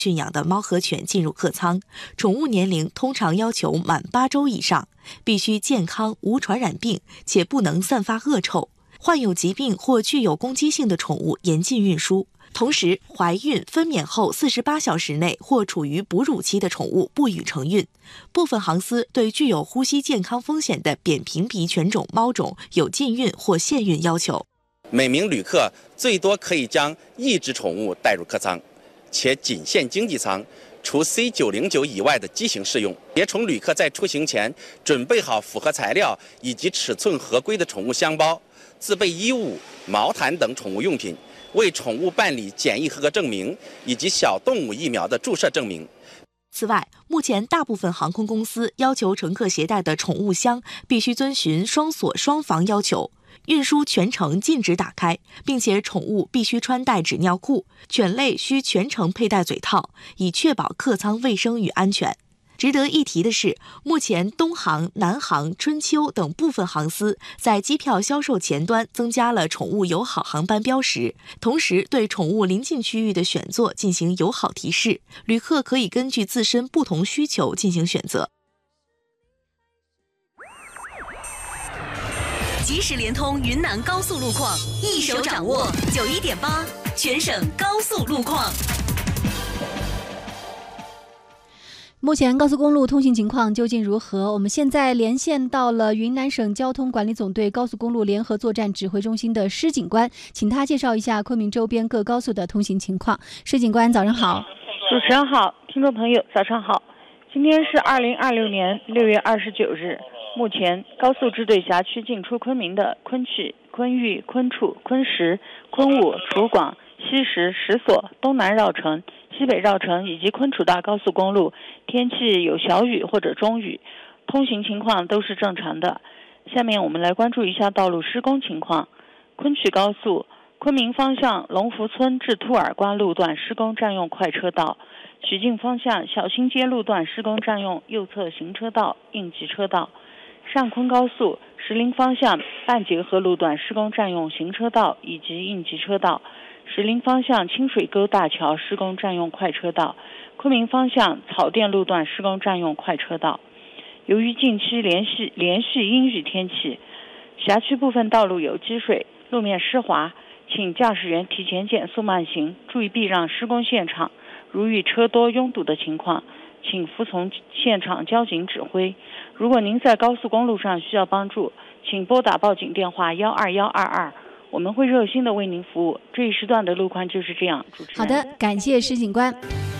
驯养的猫和犬进入客舱，宠物年龄通常要求满8周以上，必须健康无传染病，且不能散发恶臭。患有疾病或具有攻击性的宠物严禁运输。同时，怀孕、分娩后48小时内或处于哺乳期的宠物不予承运。部分航司对具有呼吸健康风险的扁平鼻犬种猫种有禁运或限运要求。 每名旅客最多可以将1只宠物带入客舱，且仅限经济舱，除 C909 以外的机型适用。携宠旅客在出行前准备好符合材料以及尺寸合规的宠物箱包，自备衣物、毛毯等宠物用品，为宠物办理检疫合格证明以及小动物疫苗的注射证明。 此外，目前大部分航空公司要求乘客携带的宠物箱必须遵循双锁双防要求，运输全程禁止打开，并且宠物必须穿戴纸尿裤，犬类需全程佩戴嘴套，以确保客舱卫生与安全。值得一提的是，目前东航、南航、春秋等部分航司在机票销售前端增加了宠物友好航班标识，同时对宠物临近区域的选座进行友好提示，旅客可以根据自身不同需求进行选择。 即时联通云南高速路况，一手掌握91.8全省高速路况。 目前高速公路通行情况究竟如何？我们现在连线到了云南省交通管理总队高速公路联合作战指挥中心的施警官，请他介绍一下昆明周边各高速的通行情况。施警官，早上好。 主持人好，听众朋友早上好。今天是2026年6月29日，目前高速支队辖区进出昆明的昆曲、昆玉、昆楚、昆石、昆武、楚广、西石、石所、东南绕城、西北绕城以及昆楚大高速公路，天气有小雨或者中雨，通行情况都是正常的。下面我们来关注一下道路施工情况。昆曲高速昆明方向龙福村至兔儿关路段施工占用快车道，曲靖方向小新街路段施工占用右侧行车道、应急车道。上昆高速石林方向半截河路段施工占用行车道以及应急车道。石林方向清水沟大桥施工占用快车道，昆明方向草甸路段施工占用快车道。由于近期连续阴雨天气，辖区部分道路有积水，路面湿滑，请驾驶员提前减速慢行，注意避让施工现场。如遇车多拥堵的情况，请服从现场交警指挥。如果您在高速公路上需要帮助，请拨打报警电话12122。我们会热心的为您服务。这一时段的路况就是这样。主持人， 好的，感谢施警官。